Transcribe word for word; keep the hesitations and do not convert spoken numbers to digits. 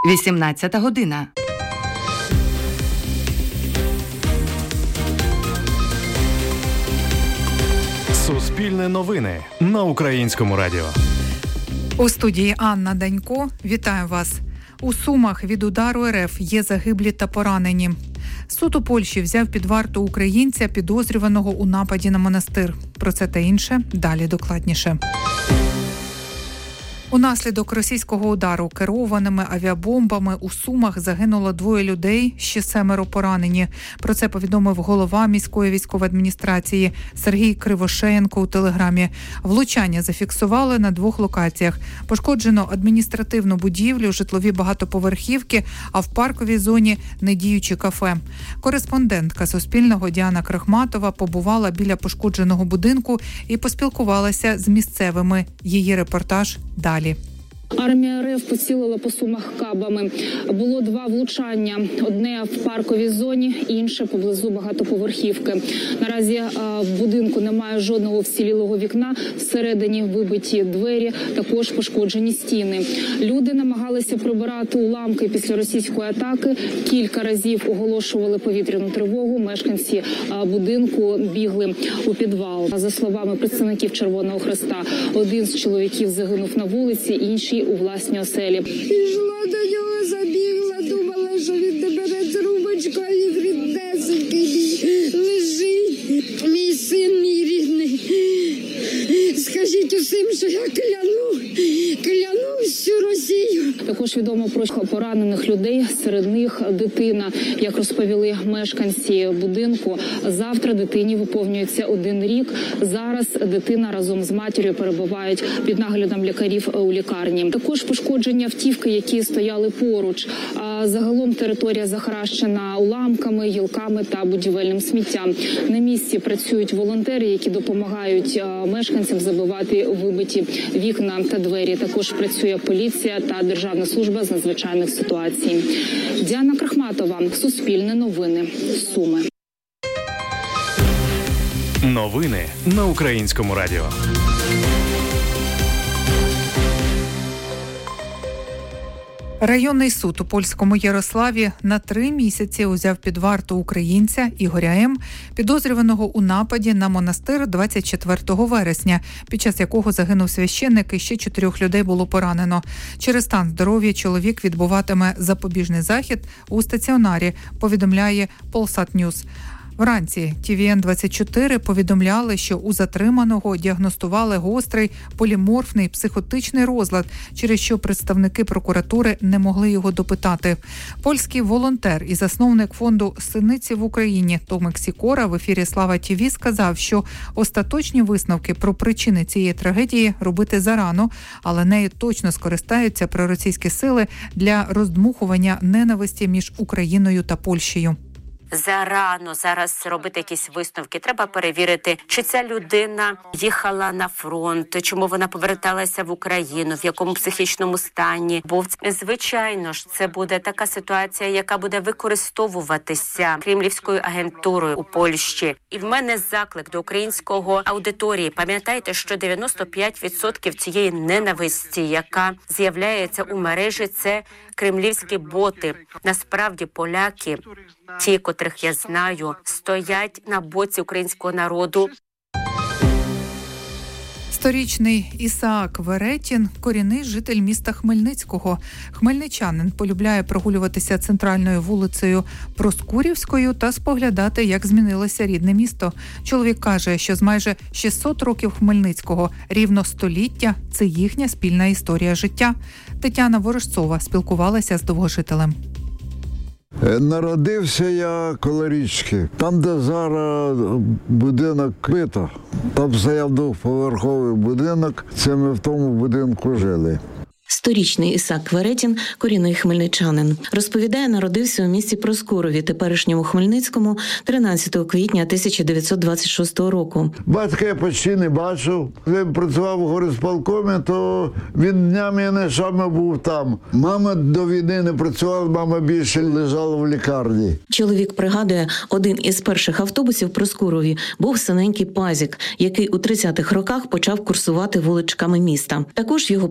вісімнадцята година. Суспільне новини на Українському радіо. У студії Анна Данько. Вітаю вас. У Сумах від удару РФ є загиблі та поранені. Суд у Польщі взяв під варту українця, підозрюваного у нападі на монастир. Про це та інше далі докладніше. Унаслідок російського удару керованими авіабомбами у Сумах загинуло двоє людей, ще семеро поранені. Про це повідомив голова міської військової адміністрації Сергій Кривошеєнко у телеграмі. Влучання зафіксували на двох локаціях. Пошкоджено адміністративну будівлю, житлові багатоповерхівки, а в парковій зоні недіючі кафе. Кореспондентка Суспільного Діана Крахматова побувала біля пошкодженого будинку і поспілкувалася з місцевими. Її репортаж далі. Армія РФ поцілила по Сумах кабами. Було два влучання. Одне в парковій зоні, інше поблизу багатоповерхівки. Наразі в будинку немає жодного вцілілого вікна. Всередині вибиті двері, також пошкоджені стіни. Люди намагалися прибирати уламки після російської атаки. Кілька разів оголошували повітряну тривогу. Мешканці будинку бігли у підвал. За словами представників Червоного Хреста, один з чоловіків загинув на вулиці, інший у власній оселі. Пішла до нього, забігла, думала, що він не бере трубочку, а він ріднесенький лежить. Мій син, мій рідний. Скажіть усім, що я кляну, кляну всю Росію. Також відомо про поранених людей, серед них дитина. Як розповіли мешканці будинку, завтра дитині виповнюється один рік. Зараз дитина разом з матір'ю перебувають під наглядом лікарів у лікарні. Також пошкоджені автівки, які стояли поруч. А загалом територія захаращена уламками, гілками та будівельним сміттям. На місці працюють волонтери, які допомагають мешканцям забивати вибиті вікна та двері. Також працює поліція та Державна служба з надзвичайних ситуацій. Діана Крахматова, Суспільне новини, Суми. Новини на Українському радіо. Районний суд у польському Ярославі на три місяці узяв під варту українця Ігоря М., підозрюваного у нападі на монастир двадцять четвертого вересня, під час якого загинув священник і ще чотирьох людей було поранено. Через стан здоров'я чоловік відбуватиме запобіжний захід у стаціонарі, повідомляє Polsat News. Вранці Ті Ві Ен двадцять чотири повідомляли, що у затриманого діагностували гострий поліморфний психотичний розлад, через що представники прокуратури не могли його допитати. Польський волонтер і засновник фонду «Синиці в Україні» Томик Сікора в ефірі «Слава ТІВІ» сказав, що остаточні висновки про причини цієї трагедії робити зарано, але нею точно скористаються проросійські сили для роздмухування ненависті між Україною та Польщею. Зарано зараз робити якісь висновки. Треба перевірити, чи ця людина їхала на фронт, чому вона поверталася в Україну, в якому психічному стані був. Звичайно ж, це буде така ситуація, яка буде використовуватися кремлівською агентурою у Польщі. І в мене заклик до українського аудиторії. Пам'ятайте, що дев'яносто п'ять відсотків цієї ненависті, яка з'являється у мережі, це кремлівські боти. Насправді поляки, ті, котрих я знаю, стоять на боці українського народу. Сторічний Ісаак Веретін – корінний житель міста Хмельницького. Хмельничанин полюбляє прогулюватися центральною вулицею Проскурівською та споглядати, як змінилося рідне місто. Чоловік каже, що з майже шістсот років Хмельницького, рівно століття – це їхня спільна історія життя. Тетяна Ворожцова спілкувалася з довгожителем. Народився я коло річки. Там, де зараз будинок Квита, там стояв двохповерховий будинок, це ми в тому будинку жили. Сторічний Ісаак Веретін – корінний хмельничанин. Розповідає, народився у місті Проскурові, теперішньому Хмельницькому, тринадцятого квітня тисяча дев'ятсот двадцять шостого року. Батька я почти не бачив. Він працював у горисполкомі, то він днями і ночами був там. Мама до війни не працювала, мама більше лежала в лікарні. Чоловік пригадує, один із перших автобусів в Проскурові був синенький пазік, який у тридцятих роках почав курсувати вуличками міста. Також його